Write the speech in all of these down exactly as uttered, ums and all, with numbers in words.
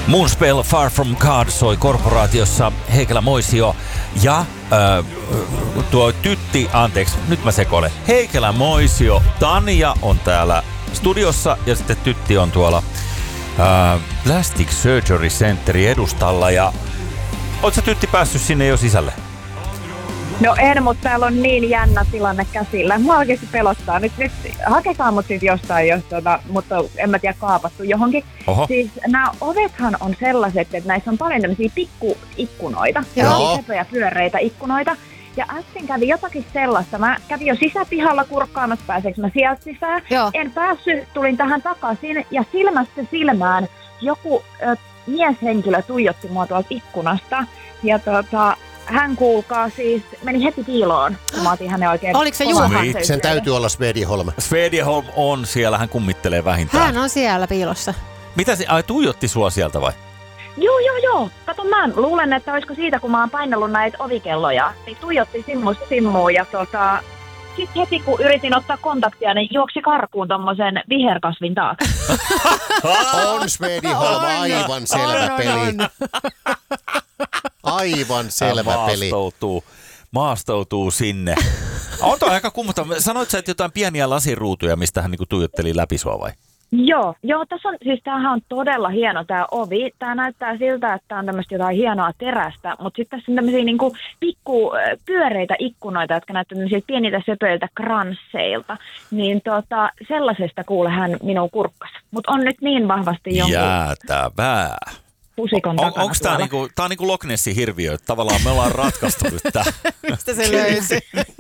Moonspell Far From God soi Korporaatiossa. Heikelä Moisio ja äh, tuo tytti, anteeksi, nyt mä sekoilen. Heikelä Moisio, Tanja on täällä studiossa ja sitten tytti on tuolla äh, Plastic Surgery Centerin edustalla. Ja oot sä tytti päässyt sinne jo sisälle? No en, mutta täällä on niin jännä tilanne käsillä. Mua oikeasti pelottaa. Nyt, nyt hakekaa mut sit jostain, jos tuota, mutta en mä tiedä, kaapattu johonkin. Oho. Siis nämä ovethan on sellaiset, että näissä on paljon tämmöisiä pikkuikkunoita. Joo. Sellaisia pyöreitä ikkunoita. Ja äsken kävi jotakin sellaista. Mä kävin jo sisäpihalla kurkkaamassa, pääseekö mä sieltä sisään. Joo. En päässyt, tulin tähän takaisin ja silmästä silmään joku äh, mieshenkilö tuijotti mua tuolta ikkunasta. Ja tota... Hän kuulkaa siis, meni heti piiloon, kun mä otin hänen oikein... Oliko se Juha? Sen täytyy olla Svediholm. Svediholm on siellä, hän kummittelee vähintään. Hän on siellä piilossa. Mitä se, ai tuijotti sua sieltä vai? Joo, joo, joo. Kato, mä luulen, että olisiko siitä, kun mä oon painellut näitä ovikelloja, niin tuijotti simmusta simmuun ja tota... Sitten heti, kun yritin ottaa kontaktia, niin juoksi karkuun tommosen viherkasvin taakse. On Svediholm, aivan selvä peli. Aivan selvä peli. Maastoutuu, maastoutuu sinne. On toi aika kummata. Sanoit sä, että jotain pieniä lasiruutuja, mistä hän niinku tuijotteli läpi sua vai? Joo, joo, tässä on, siis tämähän on todella hieno tämä ovi. Tämä näyttää siltä, että tämä on tämmöistä jotain hienoa terästä, mutta sitten tässä on tämmöisiä niinku pikku pyöreitä ikkunoita, jotka näyttää tämmöisiltä pieniltä söpöiltä kransseilta. Niin tota, sellaisesta kuule hän minun kurkkas. Mutta on nyt niin vahvasti jonkun... Jäätävää. Pusikon takana. Onko tämä niinku, tää on niinku Loch Nessin hirviö, että tavallaan me ollaan ratkaistu nyt tää. Mistä se löysi?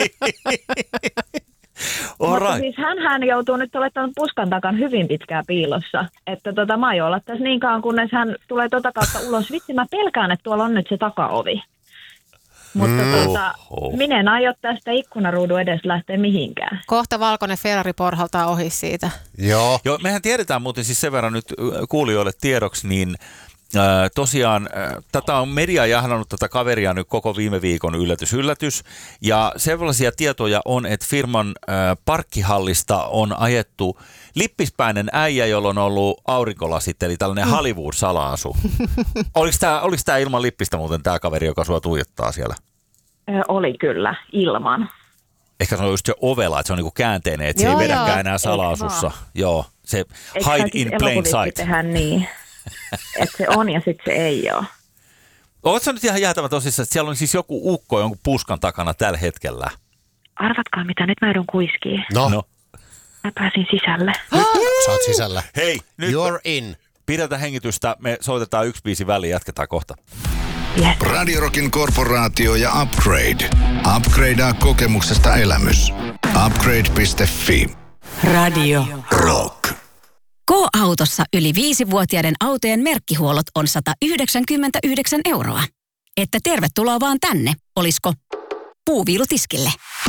Mutta siis hänhän joutuu nyt olemaan puskan takan hyvin pitkään piilossa. Että tota, mä aion olla tässä niin kauan, kunnes hän tulee tota kautta ulos. Vitsi, mä pelkään, että tuolla on nyt se takaovi. Mutta mm. tota, minä en aio tästä ikkunaruudun edes lähteä mihinkään. Kohta valkoinen Ferrari porhaltaa ohi siitä. Joo. Joo, mehän tiedetään muuten siis sen verran nyt kuulijoille tiedoksi, niin Äh, tosiaan, äh, tätä on media jahdannut tätä kaveria nyt koko viime viikon yllätys yllätys. Ja sellaisia tietoja on, että firman äh, parkkihallista on ajettu lippispäinen äijä, jolla on ollut aurinkolasit, eli tällainen Hollywood-sala-asu. Oliko tämä oliko tämä ilman lippistä muuten tämä kaveri, joka sua tuijottaa siellä? Ö, oli kyllä, ilman. Ehkä se on just se ovela, että se on niinku käänteinen, että joo, se ei vedäkään enää sala-asussa. Joo, se eikö hide in plain sight. Tehdään niin? Että se on ja sitten se ei ole. Oletko nyt ihan jäätävä tosissaan, että siellä on siis joku ukko jonkun puskan takana tällä hetkellä? Arvatkaa mitä, nyt mä joudun kuiskiin. No. no. Mä pääsin sisälle. Sä oot sisällä. Hei, nyt you're in. Pidetään hengitystä, me soitetaan yksi biisi väliin, jatketaan kohta. Yes. Radio Rockin Korporaatio ja Upgrade. Upgradea kokemuksesta elämys. Upgrade piste fi. Radio Rock. K-autossa yli viisivuotiaiden autojen merkkihuollot on sata yhdeksänkymmentäyhdeksän euroa. Että tervetuloa vaan tänne, olisko puuviilutiskille.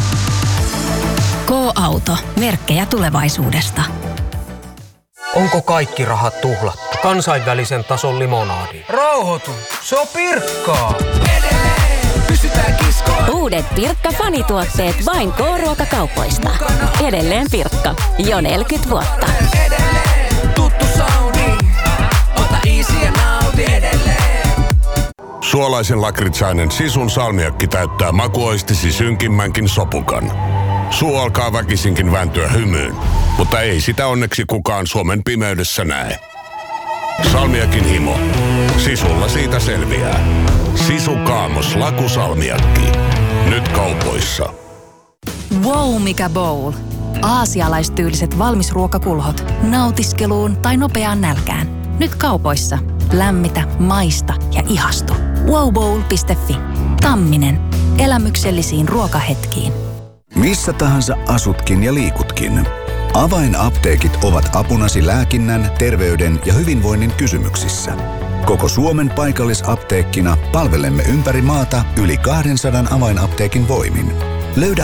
K-auto, merkkejä tulevaisuudesta. Onko kaikki rahat tuhlattu? Kansainvälisen tason limonadi. Rauhoitu, se on Pirkkaa. Uudet Pirkka-fanituotteet vain K-ruokakaupoista. Edelleen Pirkka, jo neljäkymmentä vuotta. Tuttu sauni, ota easy ja nauti edelleen. Suolaisen lakritsainen Sisun salmiakki täyttää makuoistisi synkimmänkin sopukan. Suu alkaa väkisinkin vääntyä hymyyn, mutta ei sitä onneksi kukaan Suomen pimeydessä näe. Salmiakin himo. Sisulla siitä selviää. Sisu Kaamos lakusalmiakki. Nyt kaupoissa. Wow, mikä bowl. Aasialaistyyliset valmisruokakulhot. Nautiskeluun tai nopeaan nälkään. Nyt kaupoissa. Lämmitä, maista ja ihastu. wow bowl piste fi. Tamminen. Elämyksellisiin ruokahetkiin. Missä tahansa asutkin ja liikutkin. Avainapteekit ovat apunasi lääkinnän, terveyden ja hyvinvoinnin kysymyksissä. Koko Suomen paikallisapteekkina palvelemme ympäri maata yli kaksisataa avainapteekin voimin. Löydä